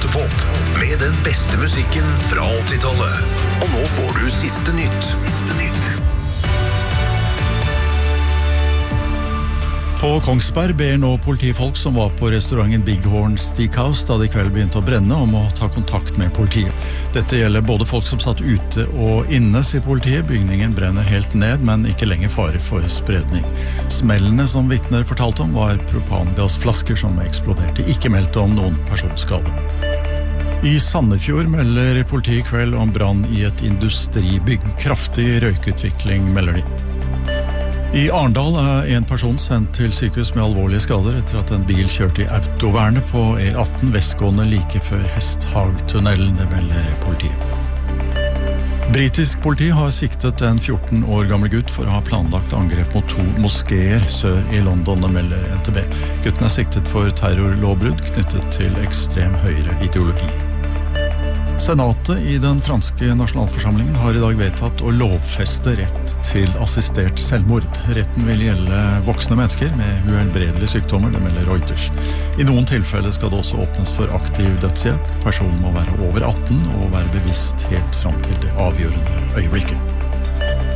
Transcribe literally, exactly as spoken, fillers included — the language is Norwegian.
åtte-pop med den beste musikken fra åttitallet. Og nå får du siste nytt. Siste nytt. På Kongsberg ber nå politifolk som var på restauranten Big Horn Steakhouse da det i kveld begynte å brenne om å ta kontakt med politiet. Dette gjelder både folk som satt ute og inne, sier politiet. Bygningen brenner helt ned, men ikke lenger fare for spredning. Smellene som vitner fortalte om var propangassflasker som eksploderte. Ikke meldte om noen personskade. I Sandefjord melder politiet i kveld om brann i et industribygg. Kraftig røykutvikling melder de. I Arendal er en person sendt til sykehus med alvorlige skader etter at en bil kjørte i autovernet på E atten vestgående like før Hesthagtunnelen, det melder politiet. Britisk politi har siktet en fjorten år gammel gutt for å ha planlagt angrep mot to moskeer sør i London, det melder N T B. Gutten er siktet for terrorlovbrudd knyttet til ekstrem høyre ideologi. Senatet i den franske nasjonalforsamlingen har i dag vedtatt å lovfeste rett til assistert selvmord. Retten vil gjelde voksne mennesker med uhelbredelige sykdommer, det melder Reuters. I noen tilfeller skal det også åpnes for aktiv dødshjelp. Personen må være over atten og være bevisst helt fram til det avgjørende øyeblikket.